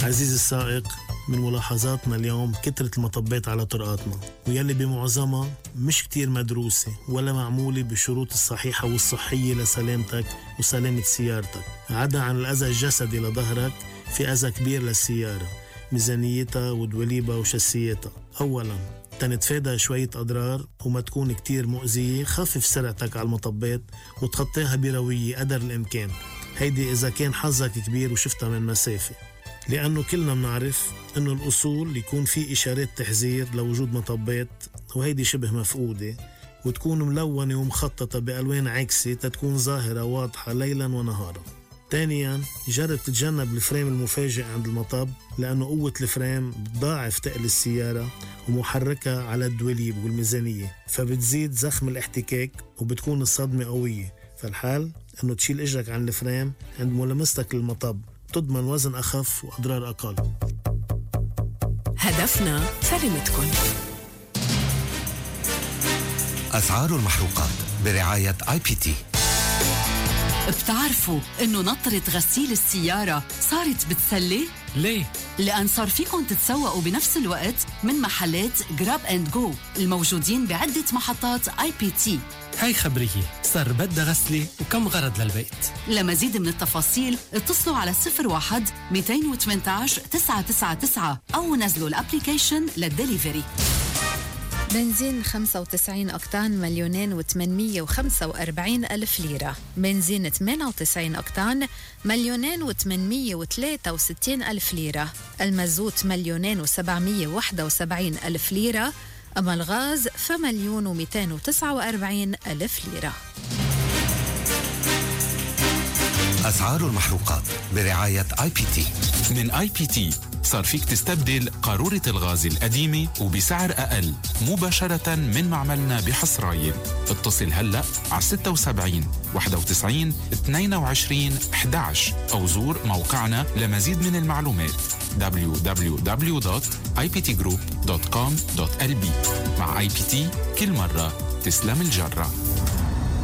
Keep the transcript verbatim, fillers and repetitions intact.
عزيزي السائق، من ملاحظاتنا اليوم كترة المطبات على طرقاتنا، ويلي بمعظمها مش كتير مدروسة ولا معمولة بالشروط الصحيحة والصحية لسلامتك وسلامة سيارتك. عدا عن الأذى الجسدي لظهرك، في أذى كبير للسيارة، ميزانيتها ودوليبها وشاسيتها. أولاً تنتفادى شوية أضرار وما تكون كتير مؤذية، خفف سرعتك على المطبات وتخطيها بروية قدر الإمكان، هيدي إذا كان حظك كبير وشفتها من مسافة. لأنه كلنا بنعرف أنه الأصول يكون في إشارات تحذير لوجود مطبات، وهيدي شبه مفقودة، وتكون ملونة ومخططة بألوان عكسة تتكون ظاهرة واضحة ليلا ونهارا. ثانيا جرب تتجنب الفريم المفاجئ عند المطب، لأنه قوة الفريم بتضاعف تقل السيارة ومحركها على الدوليب والميزانية، فبتزيد زخم الاحتكاك وبتكون الصدمة قوية. فالحال أنه تشيل إجرك عن الفريم عند ملامستك للمطب، تضمن وزن أخف وأضرار أقل. هدفنا سلامتكم. أسعار المحروقات برعاية آي بي تي. بتعرفوا إنه نطرة غسيل السيارة صارت بتسلي؟ ليه؟ لأن صار فيكن تتسوقوا بنفس الوقت من محلات جراب اند جو الموجودين بعدة محطات آي بي تي. هاي خبرية، صار بدها غسلة وكم غرض للبيت. لمزيد من التفاصيل اتصلوا على صفر واحد مئتين وثمانية عشر تسعة تسعة تسعة أو نزلوا الابليكيشن للدليفري. بنزين خمسة وتسعين أكتان مليونين وثمانمية وخمسة وأربعين ألف ليرة. بنزين ثمانية وتسعين أكتان مليونين وثمانمية وثلاثة وستين ألف ليرة. المازوت مليونين وسبعمية وواحد وسبعين ألف ليرة. أما الغاز فمليون ومئتين وتسعة وأربعين ألف ليرة. أسعار المحروقات برعاية آي بي تي. من آي بي تي صار فيك تستبدل قارورة الغاز القديمة وبسعر أقل مباشرة من معملنا بحصراية. اتصل هلأ على ستة وسبعين واحد وتسعين اثنين وعشرين أحد عشر أو زور موقعنا لمزيد من المعلومات دبليو دبليو دبليو دوت آي بي تي جروب دوت كوم دوت إل بي. مع آي بي تي كل مرة تسلم الجرة.